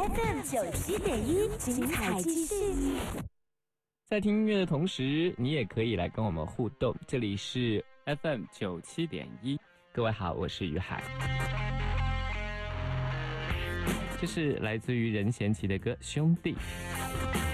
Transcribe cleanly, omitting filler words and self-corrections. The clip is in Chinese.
FM97.1，精彩继续。 在听音乐的同时，你也可以来跟我们互动。这里是 FM97.1，各位好，我是于海。这是来自于任贤齐的歌《兄弟》。